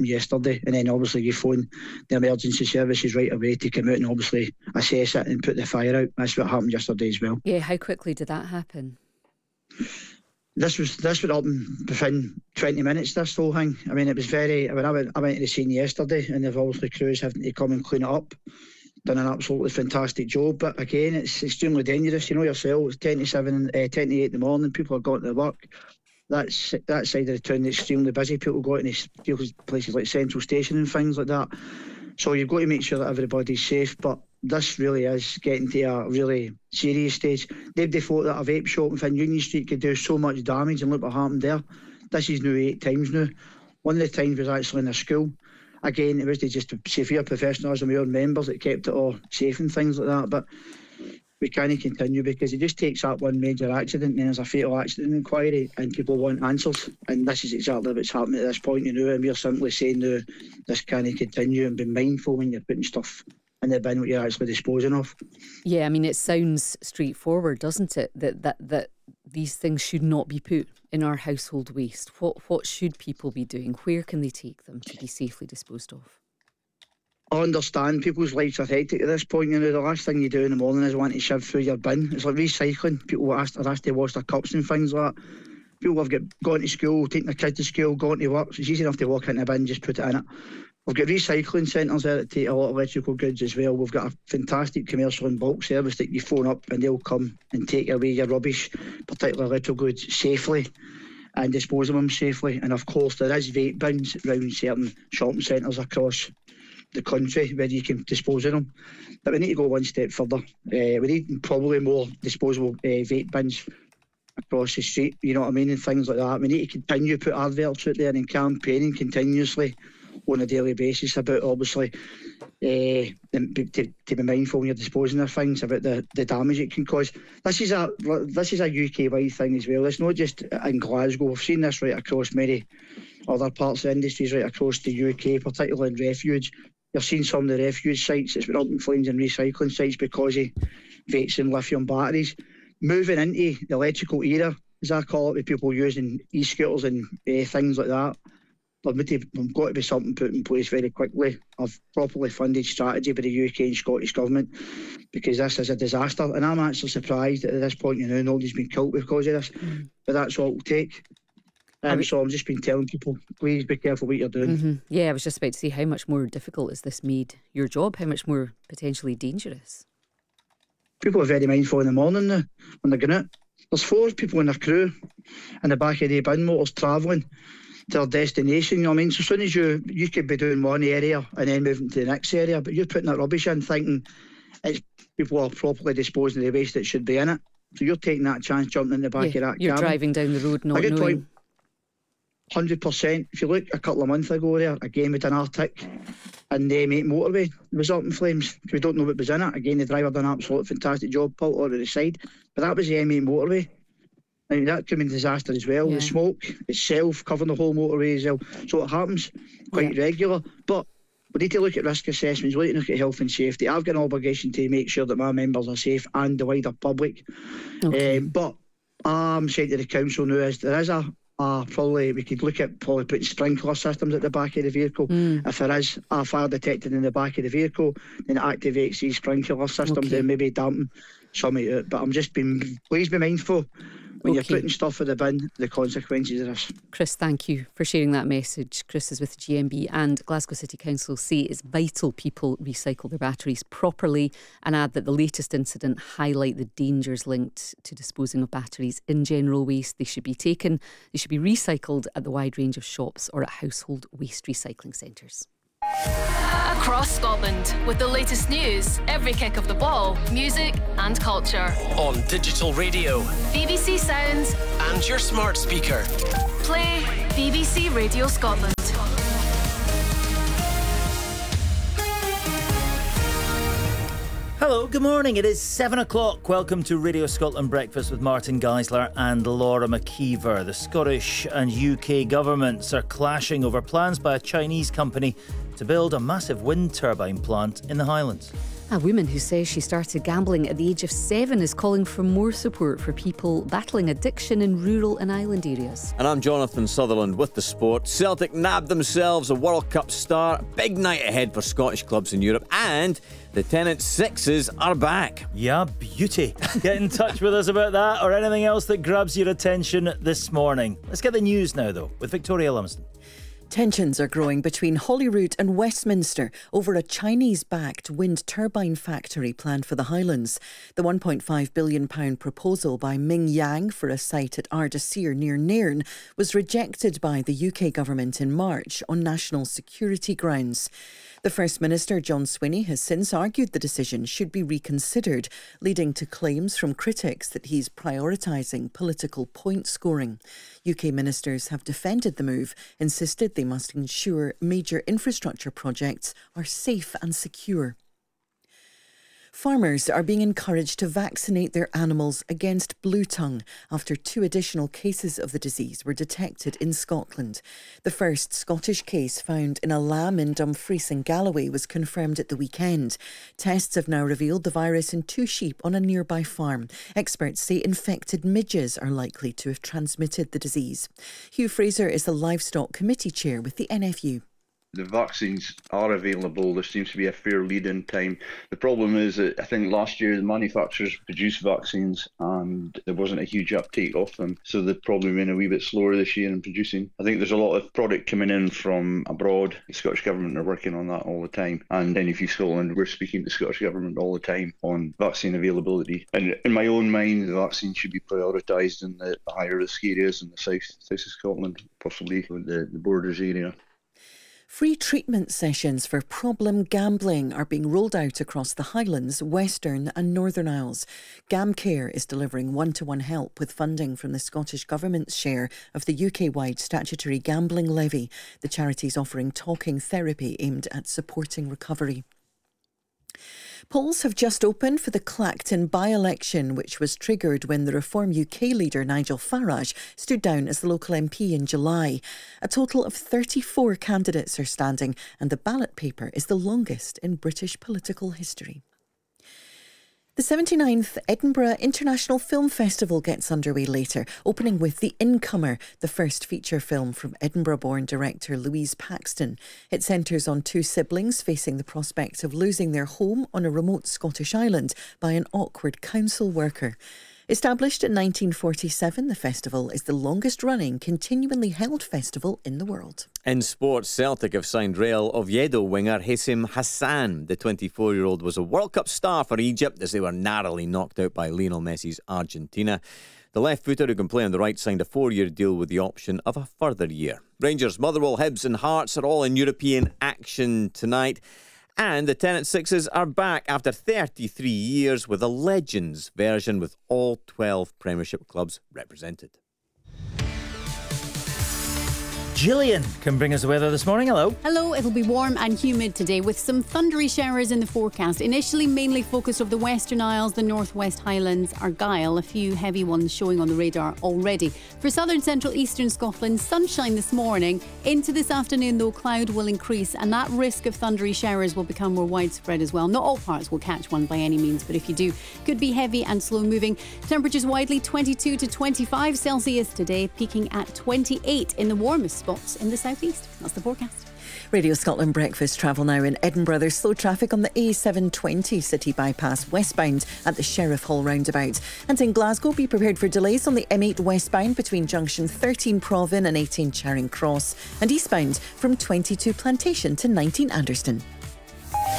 happened yesterday, and then obviously you phone the emergency services right away to come out and obviously assess it and put the fire out. That's what happened yesterday as well. Yeah, how quickly did that happen? This would happen within 20 minutes, this whole thing. I mean, it was very... I went to the scene yesterday, and they've obviously crews having to come and clean it up. Done an absolutely fantastic job, but again, it's extremely dangerous. You know yourself, it's 10 to 8 in the morning, people are going to work. That side of the town is extremely busy. People go into places like Central Station and things like that. So you've got to make sure that everybody's safe, but this really is getting to a really serious stage. They thought that a vape shop within Union Street could do so much damage, and look what happened there. This is now 8 times now. One of the times was actually in a school. Again, it was just severe professionalism with our members that kept it all safe and things like that, but we can't continue because it just takes that one major accident and then there's a fatal accident inquiry and people want answers, and this is exactly what's happening at this point, and we're simply saying no, this can't continue, and be mindful when you're putting stuff in the bin what you're actually disposing of. Yeah, I mean, it sounds straightforward, doesn't it, that these things should not be put in our household waste. What should people be doing? Where can they take them to be safely disposed of? I understand people's lives are hectic at this point. The last thing you do in the morning is want to shove through your bin. It's like recycling. People are asked to wash their cups and things like that. People have gone to school, taking their kids to school, gone to work. So it's easy enough to walk into a bin and just put it in it. We've got recycling centres there that take a lot of electrical goods as well. We've got a fantastic commercial and bulk service that you phone up and they'll come and take away your rubbish, particularly electrical goods, safely and dispose of them safely. And of course there is vape bins around certain shopping centres across the country where you can dispose of them, but we need to go one step further. We need probably more disposable vape bins across the street, you know what I mean, and things like that. We need to continue to put adverts out there and campaigning continuously on a daily basis about obviously to be mindful when you're disposing of things, about the damage it can cause. This is a UK-wide thing as well. It's not just in Glasgow. We've seen this right across many other parts of industries right across the UK, particularly in refuge. You've seen some of the refuge sites that's been up in flames and recycling sites because of vapes and lithium batteries. Moving into the electrical era, as I call it, with people using e-scooters and things like that, there's got to be something put in place very quickly, a properly funded strategy by the UK and Scottish Government, because this is a disaster. And I'm actually surprised that at this point, nobody's been killed because of this, but that's all it will take. So I've just been telling people, please be careful what you're doing. Mm-hmm. Yeah, I was just about to say, how much more difficult has this made your job? How much more potentially dangerous? People are very mindful in the morning now when they're going out. There's 4 people in their crew in the back of the bin motors travelling to their destination, you know what I mean? So as soon as you could be doing one area and then moving to the next area, but you're putting that rubbish in thinking people are properly disposing of the waste that should be in it. So you're taking that chance, jumping in the back of that you're cabin. Driving down the road not knowing. Point. 100%. If you look a couple of months ago there, again with an Arctic and the M8 motorway, it was up in flames. We don't know what was in it. Again, the driver done an absolute fantastic job, pulled it over the side. But that was the M8 motorway. I mean, that could be a disaster as well. Yeah. The smoke itself covering the whole motorway as well. So it happens quite regular. But we need to look at risk assessments, we need to look at health and safety. I've got an obligation to make sure that my members are safe and the wider public. Okay. But I'm saying to the council now is there is probably we could look at putting sprinkler systems at the back of the vehicle. If there is a fire detected in the back of the vehicle, then it activates these sprinkler systems and maybe dampen some of it. But please be mindful when you're putting stuff in the bin, the consequences of this. Chris, thank you for sharing that message. Chris is with GMB, and Glasgow City Council say it's vital people recycle their batteries properly, and add that the latest incident highlight the dangers linked to disposing of batteries in general waste. They should be recycled at the wide range of shops or at household waste recycling centres. Across Scotland, with the latest news, every kick of the ball, music and culture. On digital radio, BBC Sounds and your smart speaker. Play BBC Radio Scotland. Hello, good morning. It is 7 o'clock. Welcome to Radio Scotland Breakfast with Martin Geisler and Laura McKeever. The Scottish and UK governments are clashing over plans by a Chinese company to build a massive wind turbine plant in the Highlands. A woman who says she started gambling at the age of 7 is calling for more support for people battling addiction in rural and island areas. And I'm Jonathan Sutherland with the sport. Celtic nabbed themselves a World Cup start. Big night ahead for Scottish clubs in Europe. And the Tennent Sixes are back. Yeah, beauty. Get in touch with us about that or anything else that grabs your attention this morning. Let's get the news now, though, with Victoria Lumsden. Tensions are growing between Holyrood and Westminster over a Chinese-backed wind turbine factory planned for the Highlands. The £1.5 billion proposal by Ming Yang for a site at Ardasir near Nairn was rejected by the UK government in March on national security grounds. The First Minister, John Swinney, has since argued the decision should be reconsidered, leading to claims from critics that he's prioritising political point scoring. UK ministers have defended the move, insisted they must ensure major infrastructure projects are safe and secure. Farmers are being encouraged to vaccinate their animals against blue tongue after 2 additional cases of the disease were detected in Scotland. The first Scottish case found in a lamb in Dumfries and Galloway was confirmed at the weekend. Tests have now revealed the virus in 2 sheep on a nearby farm. Experts say infected midges are likely to have transmitted the disease. Hugh Fraser is the Livestock Committee Chair with the NFU. The vaccines are available. There seems to be a fair lead-in time. The problem is that I think last year the manufacturers produced vaccines and there wasn't a huge uptake of them. So they've probably been a wee bit slower this year in producing. I think there's a lot of product coming in from abroad. The Scottish Government are working on that all the time. And NFU Scotland, we're speaking to the Scottish Government all the time on vaccine availability. And in my own mind, the vaccine should be prioritised in the higher risk areas in the south of Scotland, possibly the borders area. Free treatment sessions for problem gambling are being rolled out across the Highlands, Western and Northern Isles. GamCare is delivering one-to-one help with funding from the Scottish Government's share of the UK-wide statutory gambling levy. The charity's offering talking therapy aimed at supporting recovery. Polls have just opened for the Clacton by-election, which was triggered when the Reform UK leader Nigel Farage stood down as the local MP in July. A total of 34 candidates are standing, and the ballot paper is the longest in British political history. The 79th Edinburgh International Film Festival gets underway later, opening with The Incomer, the first feature film from Edinburgh-born director Louise Paxton. It centres on 2 siblings facing the prospect of losing their home on a remote Scottish island by an awkward council worker. Established in 1947, the festival is the longest-running, continually held festival in the world. In sports, Celtic have signed Real Oviedo winger Hessim Hassan. The 24-year-old was a World Cup star for Egypt as they were narrowly knocked out by Lionel Messi's Argentina. The left-footer who can play on the right signed a 4-year deal with the option of a further year. Rangers, Motherwell, Hibs and Hearts are all in European action tonight. And the Tennent Sixes are back after 33 years with a Legends version with all 12 Premiership clubs represented. Gillian can bring us the weather this morning. Hello. Hello, it'll be warm and humid today with some thundery showers in the forecast. Initially mainly focused over the Western Isles, the Northwest Highlands, Argyll, a few heavy ones showing on the radar already. For southern central eastern Scotland, sunshine this morning. Into this afternoon though, cloud will increase and that risk of thundery showers will become more widespread as well. Not all parts will catch one by any means, but if you do, could be heavy and slow moving. Temperatures widely 22 to 25 Celsius today, peaking at 28 in the warmest spots in the southeast. That's the forecast. Radio Scotland breakfast travel now in Edinburgh. There's slow traffic on the A720 City Bypass westbound at the Sheriff Hall roundabout. And in Glasgow, be prepared for delays on the M8 westbound between junction 13 Provin and 18 Charing Cross, and eastbound from 22 Plantation to 19 Anderston.